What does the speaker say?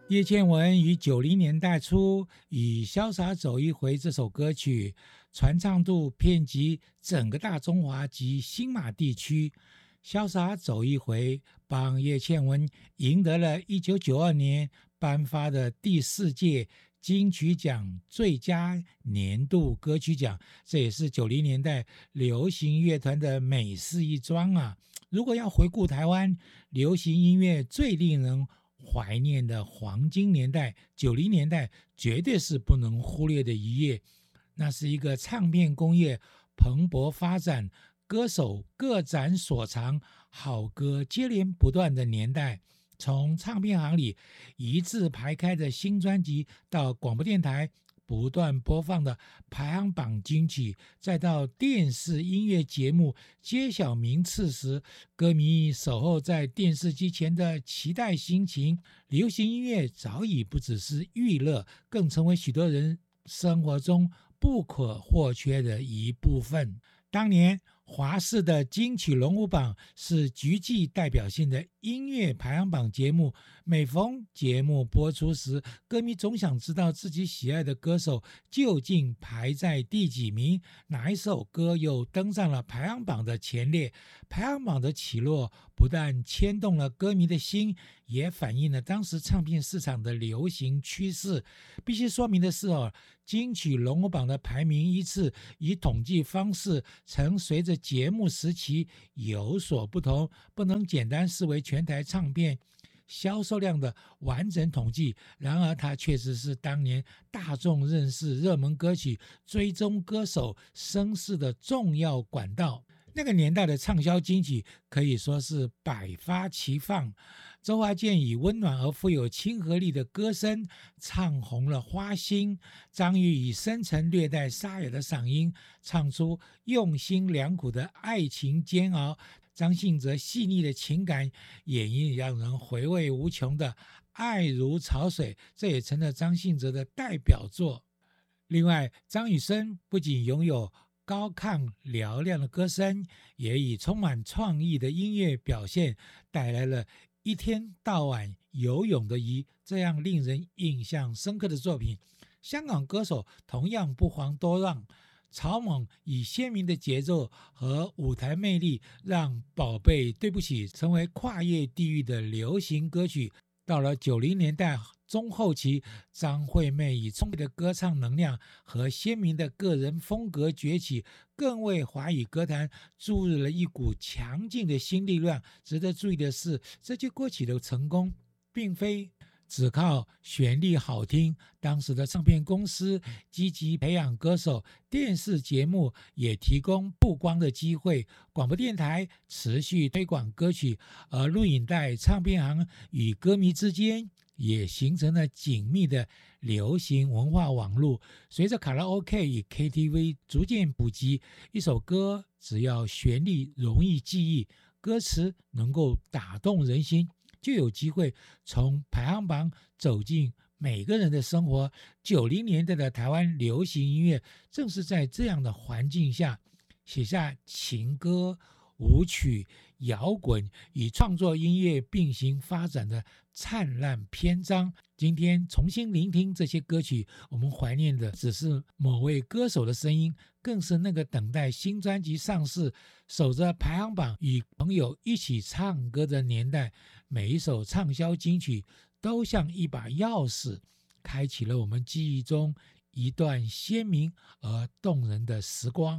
叶倩文于90年代初以《潇洒走一回》这首歌曲传唱度遍及整个大中华及新马地区。《潇洒走一回》帮叶倩文赢得了1992年颁发的第4届金曲奖最佳年度歌曲奖，这也是90年代流行乐团的美事一桩啊！如果要回顾台湾流行音乐最令人怀念的黄金年代，90年代绝对是不能忽略的一页。那是一个唱片工业蓬勃发展，歌手各展所长，好歌接连不断的年代。从唱片行里一字排开的新专辑，到广播电台不断播放的排行榜金曲，再到电视音乐节目揭晓名次时，歌迷守候在电视机前的期待心情。流行音乐早已不只是娱乐，更成为许多人生活中不可或缺的一部分。当年华视的金曲龙虎榜是极具代表性的音乐排行榜节目，每逢节目播出时，歌迷总想知道自己喜爱的歌手究竟排在第几名，哪一首歌又登上了排行榜的前列。排行榜的起落不但牵动了歌迷的心，也反映了当时唱片市场的流行趋势。必须说明的是金曲龙虎榜的排名依次以统计方式曾随着节目时期有所不同，不能简单视为全台唱片销售量的完整统计。然而它确实是当年大众认识热门歌曲、追踪歌手声势的重要管道。那个年代的畅销金曲可以说是百发齐放，周华健以温暖而富有亲和力的歌声唱红了花心，张宇以深沉略带沙哑的嗓音唱出用心良苦的爱情煎熬，张信哲细腻的情感演绎让人回味无穷的爱如潮水，这也成了张信哲的代表作。另外，张雨生不仅拥有高亢嘹亮的歌声，也以充满创意的音乐表现带来了一天到晚游泳的鱼这样令人印象深刻的作品。香港歌手同样不遑多让，草蜢以鲜明的节奏和舞台魅力，让宝贝对不起成为跨越地域的流行歌曲。到了90年代中后期，张惠妹以充沛的歌唱能量和鲜明的个人风格崛起，更为华语歌坛注入了一股强劲的新力量。值得注意的是，这些歌曲的成功并非只靠旋律好听，当时的唱片公司积极培养歌手，电视节目也提供曝光的机会，广播电台持续推广歌曲，而录影带唱片行与歌迷之间也形成了紧密的流行文化网络。随着卡拉 OK 与 KTV 逐渐普及，一首歌只要旋律容易记忆，歌词能够打动人心，就有机会从排行榜走进每个人的生活。90年代的台湾流行音乐正是在这样的环境下写下情歌、舞曲、摇滚与创作音乐并行发展的灿烂篇章。今天重新聆听这些歌曲，我们怀念的只是某位歌手的声音，更是那个等待新专辑上市，守着排行榜与朋友一起唱歌的年代。每一首畅销金曲都像一把钥匙，开启了我们记忆中一段鲜明而动人的时光。